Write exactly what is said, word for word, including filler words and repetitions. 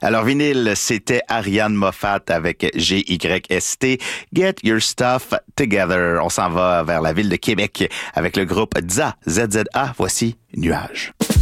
Alors, vinyle, c'était Ariane Moffat avec G Y S T. Get Your Stuff Together. On s'en va vers la ville de Québec avec le groupe Z A. Z Z A. Voici Nuages.